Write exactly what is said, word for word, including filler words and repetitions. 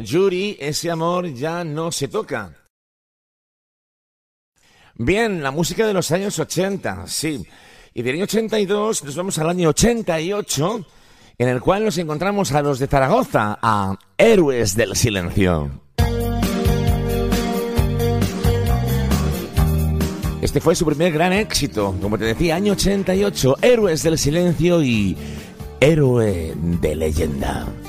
Yuri, ese amor ya no se toca. Bien, la música de los años ochenta, sí. Y del año ochenta y dos nos vamos al año ochenta y ocho, en el cual nos encontramos a los de Zaragoza, a Héroes del Silencio. Este fue su primer gran éxito, como te decía, año ochenta y ocho, Héroes del Silencio y Héroe de Leyenda.